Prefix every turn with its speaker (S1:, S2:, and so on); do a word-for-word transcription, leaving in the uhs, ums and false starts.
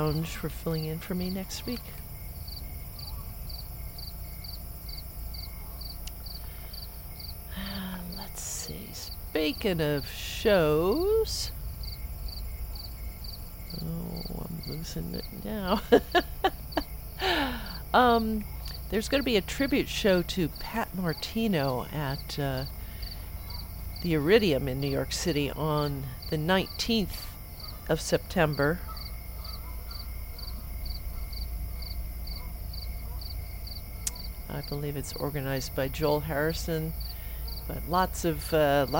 S1: Lounge for filling in for me next week. Uh, let's see. Speaking of shows. Oh, I'm losing it now. um, there's going to be a tribute show to Pat Martino at uh, the Iridium in New York City on the nineteenth of September. I believe it's organized by Joel Harrison, but lots of uh,